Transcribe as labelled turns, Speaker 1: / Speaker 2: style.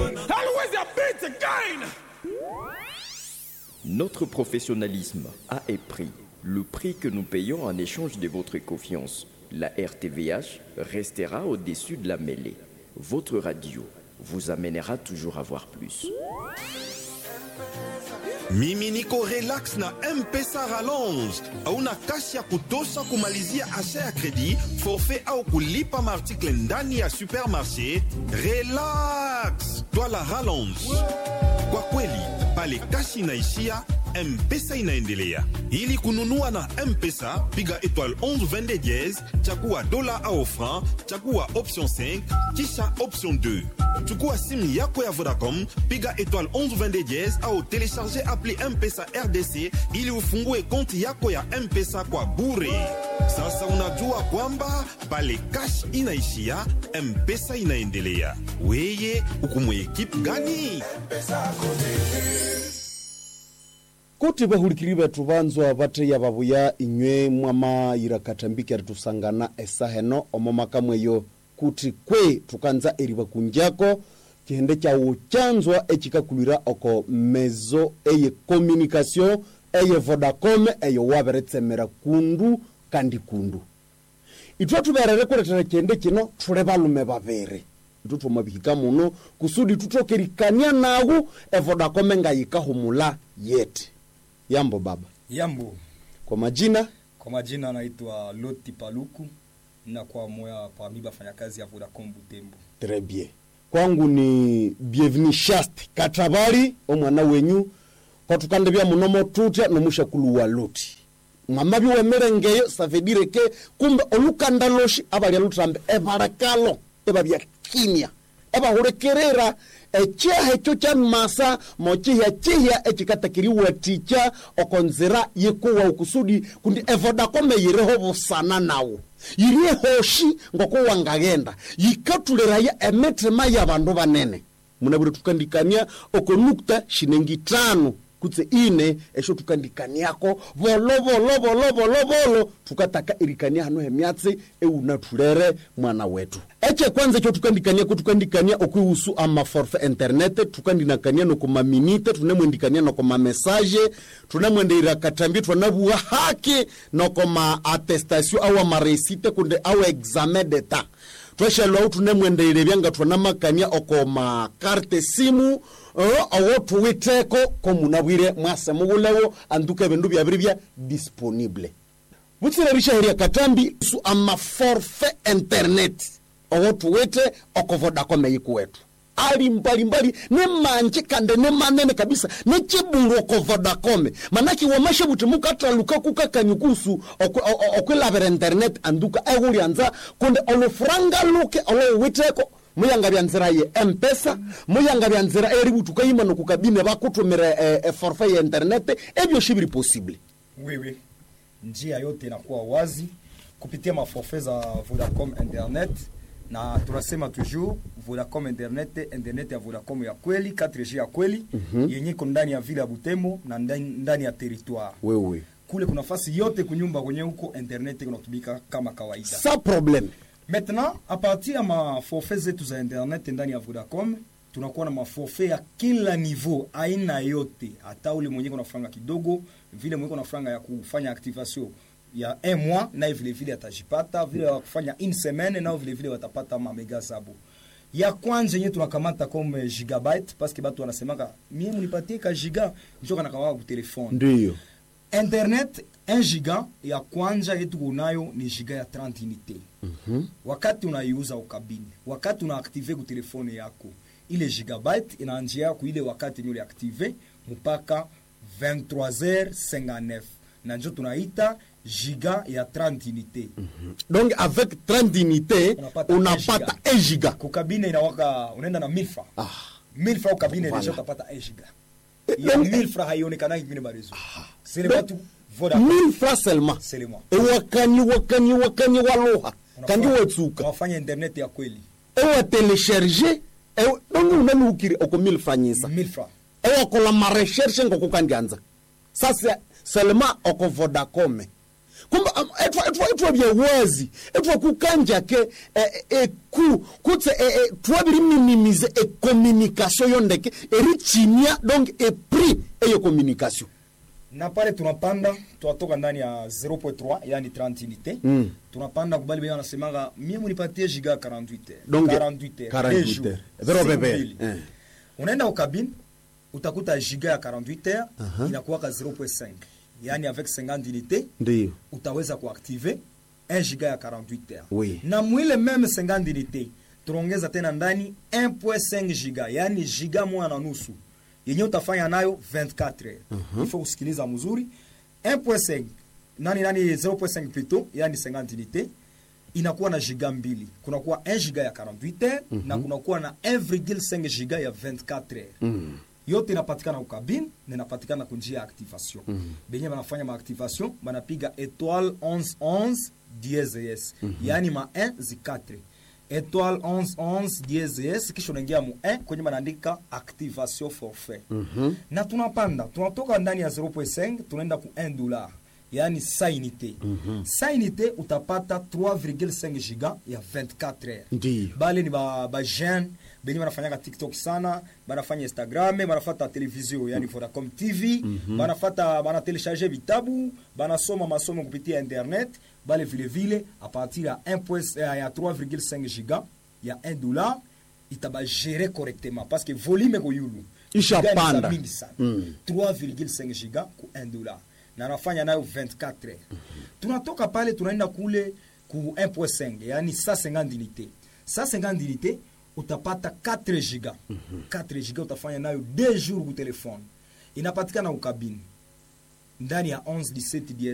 Speaker 1: Always a beat again.
Speaker 2: Notre professionnalisme a un prix. Le prix que nous payons en échange de votre confiance. La RTVH restera au-dessus de la mêlée. Votre radio vous amènera toujours à voir plus.
Speaker 3: Mimi niko relax na M-Pesa Rallonge. Hauna kashi ya kutosha kumalizia asha ya kredi, forfait au kulipa maartikle ndani ya supermarché? Relax, twala Rallonge. Kwa kweli, pale kashi inaishia, M-Pesa inaendelea. Ili kununua na M-Pesa, piga étoile 11 22 dièse, chagua dola au franc, chagua option 5, kisha option 2. Chukua simu yako ya Vodacom, piga étoile 11 22 dièse au télécharger appli M-Pesa RDC ili ufungue konti yako ya M-Pesa kwa bure. Sasa unajua kwamba pale cash inaishia, M-Pesa inaendelea. Weye, uko ekipe gani? M-Pesa
Speaker 4: kuti bahurikiribe tubanzwa bateya babuya inywe mwama irakatambiki aritusangana esaheno omomaka mweyo kuti kwe tukanza eriba kunjako kihende cha uchanzwa ekikakulira oko mezo eye communication eye Vodacom eye waberetsemera kundu kandi kundu itwa tuberere kuretera kende kino tulebalume babere tutu mabihika muno kusudi tutokerikania nawo Vodacom ngayika humula yet. Yambo baba.
Speaker 5: Yambo.
Speaker 4: Kwa majina?
Speaker 5: Kwa majina naitwa Loti Paluku na kwa moya parmi bafanyakazi ya Vodacom Butembo.
Speaker 4: Très bien. Kwangu ni bienvenue Shasti Katabari omwana wenyu kwa tukandebya munomo tutya nomusha kuluwa Loti. Mamabi wemerengeyo ça veut dire que kumbe olukandaloshi abali alutrambe ebarakalo ebabya kimya eba hurekerera echehe chocha masa mochihya chihya echikatakiriwa ticha okonzera yekuwa ukusudi kundi Vodacom yireho busana nawo yiriye hoshi ngoko wangagenda yikatulera ya emetrema y'abantu banene munabure tukandikania okonukta shinengi 5 kutse ine esho tukandikaniako bolo tukataka irikania hano hemyatse eunatulere mwana wetu eche kwanza cho tukandikania okuhusu ama forfait internet tukandinakania no kuma minute tunemwendikania no kuma message tunemwendera katambi tunabuwa haki no kuma attestation au ama recite kunde au examen d'etat tweshelo tunemwendere byanga tunamakania okoma carte simu awo tuwiteko komunabwire mwase mugulewo anduke bindu byabiri bya disponible butsira rishahiria katambi su ama forfait internet awo tuwite oko Vodacom yikuwetu ali mbali ne manje kande ne manene kabisa ne chibungu oko Vodacom manaki wamashe butimuka ataluka kukakanyukusu okwilabera internet anduka eguli anza kunde olufranga luke olo witeko muyanga byanzira ye M-Pesa muyanga byanzira eri tukayima no kukabine bakutumira forfait ya internet ebyo shibiri possible.
Speaker 5: Oui njia yote inakuwa wazi kupitia maforfait za Vodacom internet na tunasema toujours Vodacom internet ya Vodacom ya kweli 4G ya kweli yenye iko ndani ya vile ya Butembo na ndani ya territoire.
Speaker 4: Oui.
Speaker 5: Kule kuna nafasi yote kunyumba kwenye huko internet inatumika kama kawaida.
Speaker 4: Sans problème.
Speaker 5: Maintenant, à partir ma forfait zetu za internet ndani ya Vodacom, tunakuwa na maforfait ya kila niveau, aina yote. Hata ule mwenye kuna franga kidogo, vile mwenye kuna franga ya kufanya activation ya 1 mois, na vile atajipata, vile ya kufanya 1 semaine, na vile watapata ma mega sabo. Ya kwanza yenye tunakamata comme gigabyte, parce que batu wanasemaka, mimi mnipatie ka giga, njoo kana kawa ku telefone.
Speaker 4: Ndiyo.
Speaker 5: Internet 1 giga ya kwanza yetu kunayo ni giga ya 30 unité. Wakati unaiuza ukabini, wakati unaaktive ku telefone yako, ile gigabyte inaanzia ku ile wakati ni ule active mpaka 23h59. Na njo tunaita giga ya 30 unité.
Speaker 4: Donc avec 30 unité unapata 1 giga.
Speaker 5: Ku kabine inawaka unaenda na 1000 francs. 1000 francs kabine ndio utapata 1 giga. Ya 1000 francs haionekana hivi marezo. C'est le watu Vodacom
Speaker 4: 1000 francs seulement.
Speaker 5: Seulement.
Speaker 4: Wakani waloha. Kandi wetsuka.
Speaker 5: Wafanya internet ya kweli.
Speaker 4: Ewa telecharger. Donc unani ukiri oko 1000 francs.
Speaker 5: 1000 francs.
Speaker 4: Ewa kola ma recherche ngoko kandianza. Ça c'est seulement oko Vodacom. kumba etwa bya wazi etwa kukanja ke kutse twa biri minimize communication yondeke erichimia donc prix eyo communication
Speaker 5: na pale tunapanda tunatoka ndani ya 0.3 yani 30 unité tunapanda kubali bwana anasemanga mimi munipatie giga 48 heures
Speaker 4: donc
Speaker 5: 48
Speaker 4: heures zero bebe
Speaker 5: unaenda ukabine utakuta giga ya 48 heures inakuwa ka 0.5 yani avec 50 unités
Speaker 4: ndio
Speaker 5: utaweza kuactiver 1 giga ya 48 heures
Speaker 4: oui.
Speaker 5: Na mwile meme 50 unités tunaongeza tena ndani 1.5 giga yani giga moja na nusu yenye utafanya nayo 24 heures. Ifo kusikiliza mzuri. 1.5 nani 0.5 plutôt yani 50 unités inakuwa na giga mbili. Kuna kuwa 1 giga ya 48 heures na kuna kuwa na 1.5 giga ya 24 heures. Yote inapatikana kwa cabine na inapatikana kwa njia ya activation. Benye banafanya ma activation banapiga étoile 1111 dièse yani ma 1 zi 4. Étoile 1111 dièse kisha unaingia mu 1 kwenye banaandika activation forfait. Na tunapanda tunatoka ndani ya 0.5 tunaenda ku $1 yani 100 unité. 100 unité utapata 3.5 giga ya 24 heures.
Speaker 4: Ndiyo.
Speaker 5: Bale ni ba jeune benye banafanya TikTok sana, banafanya Instagram, banafata television yani Vodacom TV, bana télécharger vitabu, banasoma masomo kupitia internet, bale vile a partir ya 3.5 giga ya $1 itaba gérer correctement parce que volume ko yulu
Speaker 4: isha panda
Speaker 5: 3.5 giga ku $1 na nafanya nayo 24 heures. Tunatoka pale tunaenda kule ku 1.5 yani 150 unités. 150 unités utapata 4 giga. 4 giga utafanya nayo 2 jours ku telefone. Inapatikana ukabini ndani ya 11 17